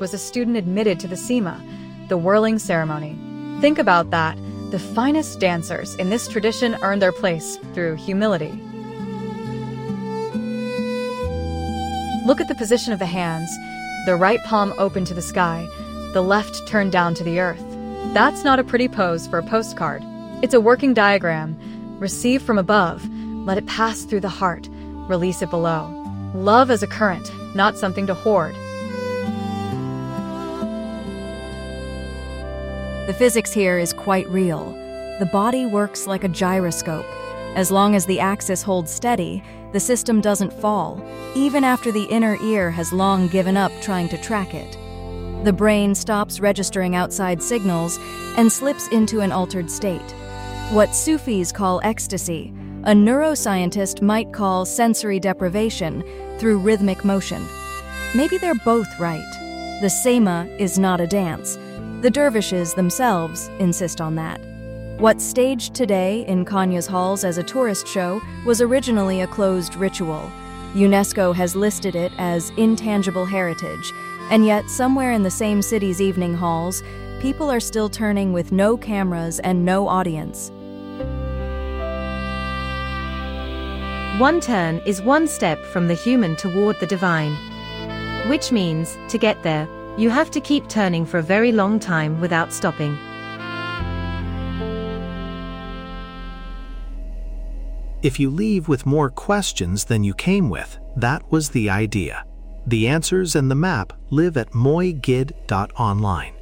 was a student admitted to the SEMA, the whirling ceremony. Think about that. The finest dancers in this tradition earn their place through humility. Look at the position of the hands, the right palm open to the sky, the left turned down to the earth. That's not a pretty pose for a postcard. It's a working diagram. Receive from above, let it pass through the heart, release it below. Love as a current, not something to hoard. The physics here is quite real. The body works like a gyroscope. As long as the axis holds steady, the system doesn't fall, even after the inner ear has long given up trying to track it. The brain stops registering outside signals and slips into an altered state. What Sufis call ecstasy, a neuroscientist might call sensory deprivation through rhythmic motion. Maybe they're both right. The Sema is not a dance. The dervishes themselves insist on that. What's staged today in Konya's halls as a tourist show was originally a closed ritual. UNESCO has listed it as intangible heritage, and yet somewhere in the same city's evening halls, people are still turning with no cameras and no audience. One turn is one step from the human toward the divine. Which means, to get there, you have to keep turning for a very long time without stopping. If you leave with more questions than you came with, that was the idea. The answers and the map live at moigid.online.